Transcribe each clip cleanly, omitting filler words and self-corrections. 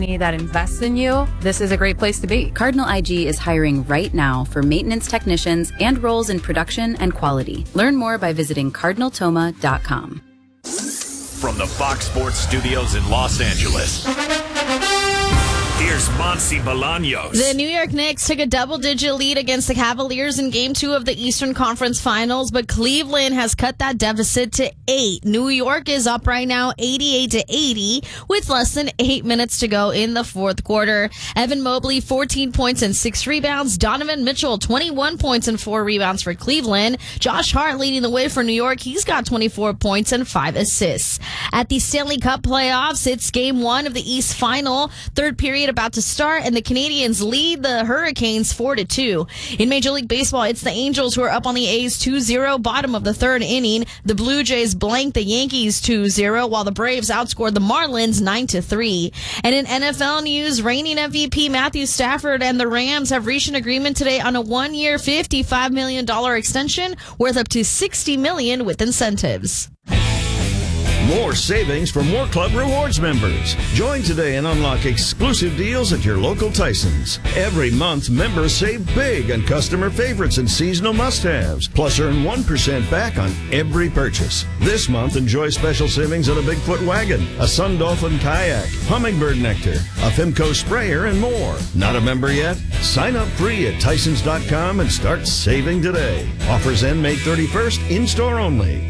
company that invests in you, this is a great place to be. Cardinal IG is hiring right now for maintenance technicians and roles in production and quality. Learn more by visiting cardinaltoma.com. From the Fox Sports Studios in Los Angeles, here's Monty Bolaños. The New York Knicks took a double-digit lead against the Cavaliers in Game 2 of the Eastern Conference Finals, but Cleveland has cut that deficit to 8. New York is up right now 88-80 with less than 8 minutes to go in the fourth quarter. Evan Mobley, 14 points and 6 rebounds. Donovan Mitchell, 21 points and 4 rebounds for Cleveland. Josh Hart leading the way for New York. He's got 24 points and 5 assists. At the Stanley Cup playoffs, it's Game 1 of the East Final. Third period about to start, and the Canadians lead the Hurricanes 4-2. In Major League Baseball, it's the Angels who are up on the A's 2-0, bottom of the third inning. The Blue Jays blanked the Yankees 2-0, while the Braves outscored the Marlins 9-3. And in NFL news, reigning MVP Matthew Stafford and the Rams have reached an agreement today on a 1-year, $55 million extension worth up to $60 million with incentives. More savings for more Club Rewards members. Join today and unlock exclusive deals at your local Tyson's. Every month, members save big on customer favorites and seasonal must-haves, plus earn 1% back on every purchase. This month, enjoy special savings on a Bigfoot wagon, a Sun Dolphin kayak, hummingbird nectar, a Fimco sprayer, and more. Not a member yet? Sign up free at Tysons.com and start saving today. Offers end May 31st, in-store only.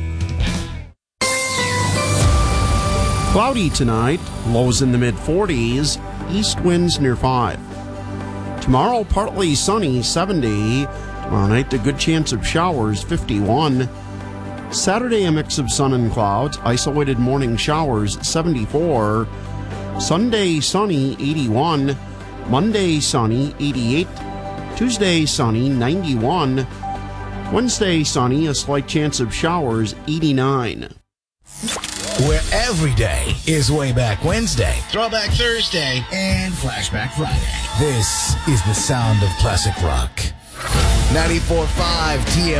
Cloudy tonight, lows in the mid-40s, east winds near 5. Tomorrow, partly sunny, 70. Tomorrow night, a good chance of showers, 51. Saturday, a mix of sun and clouds, isolated morning showers, 74. Sunday, sunny, 81. Monday, sunny, 88. Tuesday, sunny, 91. Wednesday, sunny, a slight chance of showers, 89. Where every day is Way Back Wednesday, Throwback Thursday, and Flashback Friday. This is the sound of classic rock. 94.5 TM.